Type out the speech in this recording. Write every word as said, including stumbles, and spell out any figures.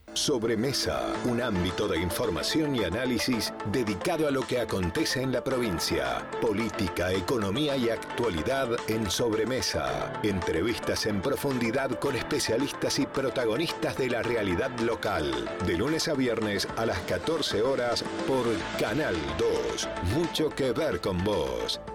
Sobremesa, un ámbito de información y análisis dedicado a lo que acontece en la provincia. Política, economía y actualidad en Sobremesa. Entrevistas en profundidad con especialistas y protagonistas de la realidad local. De lunes a viernes a las catorce horas por Canal dos. Mucho que ver con vos.